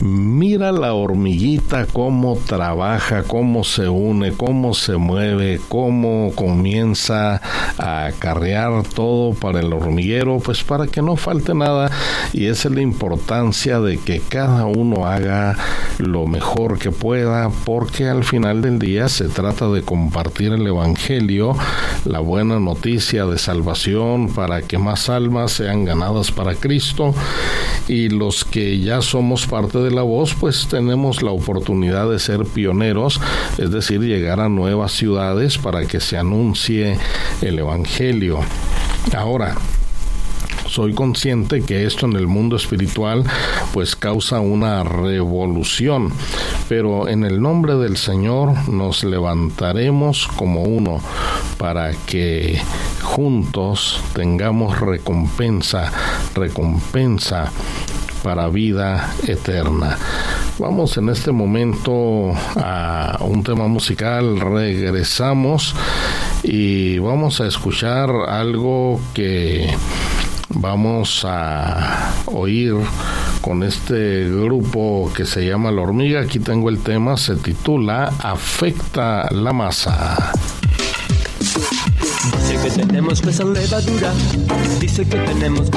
Mira la hormiguita cómo trabaja, cómo se une, cómo se mueve, cómo comienza a acarrear todo para el hormiguero, pues para que no falte nada. Y esa es la importancia de que cada uno haga lo mejor que pueda, porque al final del día se trata de compartir el evangelio, la buena noticia de salvación, para que más almas sean ganadas para Cristo. Y los que ya somos parte de La Voz, pues tenemos la oportunidad de ser pioneros, es decir, llegar a nuevas ciudades para que se anuncie el evangelio. Ahora, soy consciente que esto en el mundo espiritual pues causa una revolución, pero en el nombre del Señor nos levantaremos como uno para que juntos tengamos recompensa para vida eterna. Vamos en este momento a un tema musical, regresamos y vamos a escuchar algo que vamos a oír con este grupo que se llama La Hormiga. Aquí tengo el tema, se titula Afecta la masa. Dice que tenemos que ser levadura, dice que tenemos